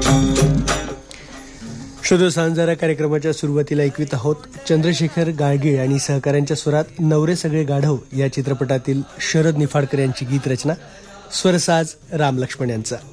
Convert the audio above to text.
शोधो सांजारा कार्यक्रमाच्या सुरुवातीला ऐकवीत आहोत चंद्रशेखर गाडगीळ आणि सहकाऱ्यांच्या स्वरात नवरे सगळे गाढव या चित्रपटातील शरद निफाडकर यांची गीतरचना, स्वरसाज राम लक्ष्मण यांचा.